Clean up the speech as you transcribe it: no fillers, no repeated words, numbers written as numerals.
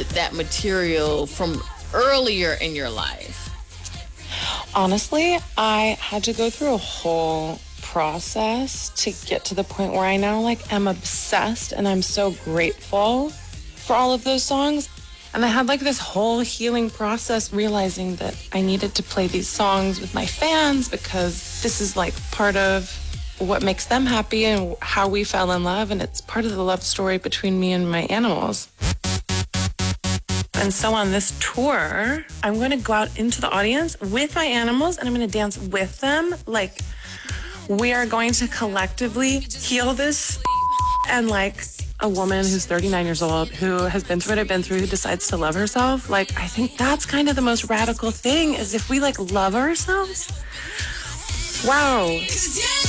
needed that material from earlier in your life? Honestly, I had to go through a whole process to get to the point where I now am obsessed, and I'm so grateful for all of those songs. And I had this whole healing process, realizing that I needed to play these songs with my fans because this is part of what makes them happy and how we fell in love, and it's part of the love story between me and my animals. And so on this tour, I'm going to go out into the audience with my animals, and I'm going to dance with them. We are going to collectively heal this. And a woman who's 39 years old, who has been through what I've been through, who decides to love herself, I think that's kind of the most radical thing, is if we love ourselves. Wow.